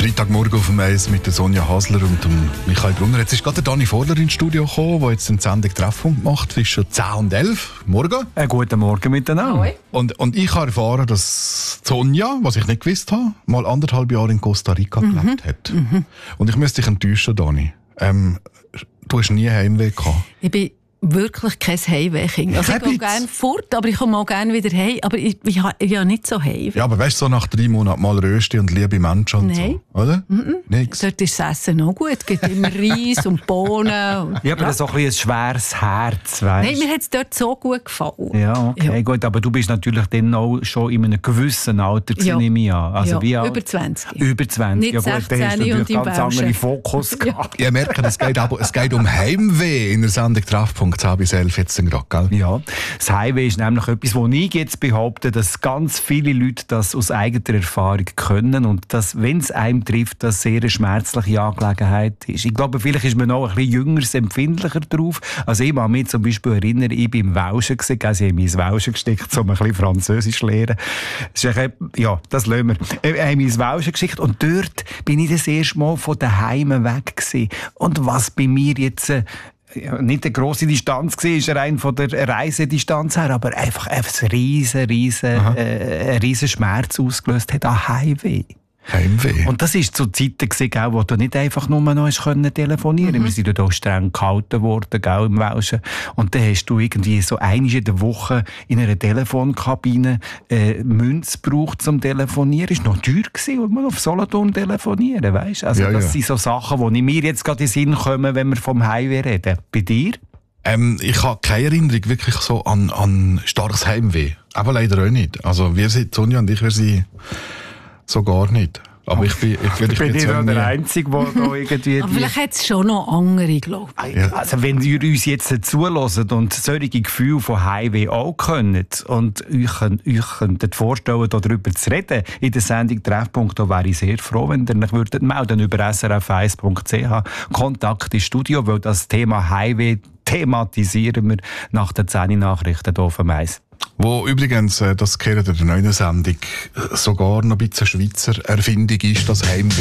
Freitagmorgen auf dem Eis mit der Sonja Hasler und dem Michael Brunner. Jetzt ist gerade der Dani Vorler ins Studio gekommen, der jetzt eine Sendung Treffpunkt macht zwischen 10 und 11. Morgen. Guten Morgen miteinander. Und ich habe erfahren, dass Sonja, was ich nicht gewusst habe, mal 1,5 Jahre in Costa Rica gelebt hat. Und ich müsste dich enttäuschen, Dani. Du hast nie Heimweh gehabt. Ich bin wirklich kein Heimweh-Kind. Also ich gehe gerne fort, aber ich komme auch gerne wieder heim. Aber ich habe nicht so Heimweh. Ja, aber weißt du, so nach 3 Monaten mal Rösti und liebe Menschen und Nein. so, oder? Nix. Dort ist das Essen auch gut. Es gibt immer Reis und Bohnen. Ja, aber das ist auch ein schweres Herz, weißt? Nein, mir hat es dort so gut gefallen. Ja, okay, gut. Aber du bist natürlich dann auch schon in einem gewissen Alter, nehme ich an. Also wie alt? Über 20. Über 20. Nicht ja, gut, 16 dann hast du natürlich und im ganz anderen Bauschen. Fokus gehabt. Ihr merkt, es geht um Heimweh in der Sendung Treffpunkt 10 bis 11 jetzt gerade, gell? Ja, das Heimweh ist nämlich etwas, wo ich jetzt behaupte, dass ganz viele Leute das aus eigener Erfahrung können und dass, wenn es einem trifft, das sehr eine schmerzliche Angelegenheit ist. Ich glaube, vielleicht ist man auch ein bisschen jünger, empfindlicher drauf. Also ich kann mich zum Beispiel erinnern, ich war im Welschen, also ich habe mich ins Welschen gesteckt, um ein bisschen Französisch zu lernen. Ja, das lassen wir. Ich habe mich ins Welschen geschickt und dort bin ich das erste Mal von daheim weg gewesen. Und was bei mir jetzt nicht eine grosse Distanz war, ist rein von der Reisedistanz her, aber einfach ein riesen Schmerz ausgelöst hat an Heimweh. Heimweh. Und das war zu Zeiten, wo du nicht einfach nur noch telefonieren konntest. Wir sind dort auch streng gehalten worden, im Welschen. Und dann hast du irgendwie so einmal in der Woche in einer Telefonkabine Münze gebraucht zum Telefonieren. Das war noch teuer gewesen, und man auf Solothurn telefonieren, weißt? Also ja, das sind so Sachen, die mir jetzt gerade in den Sinn kommen, wenn wir vom Heimweh reden. Bei dir? Ich habe keine Erinnerung wirklich so an starkes Heimweh. Aber leider auch nicht. Also Sonja und ich, wir sind so gar nicht. Aber ich bin nicht der Einzige, der da irgendwie... Aber vielleicht hat es schon noch andere, glaube ich. Ja. Also wenn ihr uns jetzt zuhört und solche Gefühle von Heimweh auch könnt und euch könnt vorstellen, darüber zu reden, in der Sendung Treffpunkt, da wäre ich sehr froh, wenn ihr euch melden würdet über srf1.ch Kontakt ins Studio, weil das Thema Heimweh thematisieren wir nach den 10 Nachrichten hier vom Eis. Wo übrigens, das gehört in der neuen Sendung, sogar noch ein bisschen Schweizer Erfindung ist, das Heimweh.